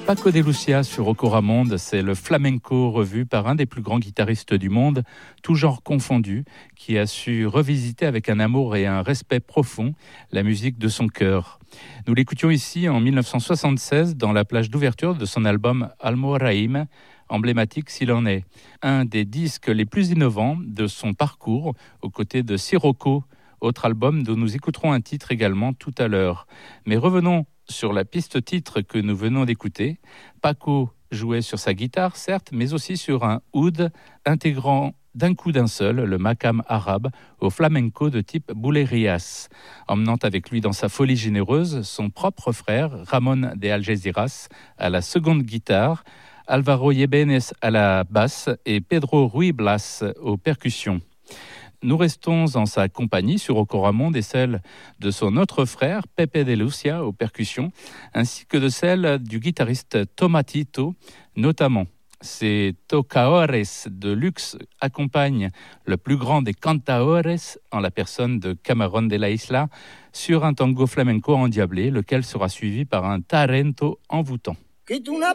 Paco de Lucia sur Ocoramonde, c'est le flamenco revu par un des plus grands guitaristes du monde, tout genre confondu, qui a su revisiter avec un amour et un respect profond la musique de son cœur. Nous l'écoutions ici en 1976 dans la plage d'ouverture de son album Almoraïm, emblématique s'il en est. Un des disques les plus innovants de son parcours, aux côtés de Sirocco, autre album dont nous écouterons un titre également tout à l'heure. Mais revenons sur la piste titre que nous venons d'écouter. Paco jouait sur sa guitare, certes, mais aussi sur un oud intégrant d'un coup d'un seul le makam arabe au flamenco de type boulerias, emmenant avec lui dans sa folie généreuse son propre frère Ramon de Algeciras à la seconde guitare, Alvaro Yebenes à la basse et Pedro Ruy Blas aux percussions. Nous restons en sa compagnie sur Ocoramonde et celle de son autre frère, Pepe de Lucia, aux percussions, ainsi que de celle du guitariste Tomatito, notamment. Ces tocaores de luxe accompagnent le plus grand des cantaores, en la personne de Camarón de la Isla, sur un tango flamenco endiablé, lequel sera suivi par un tarento envoûtant. Quito una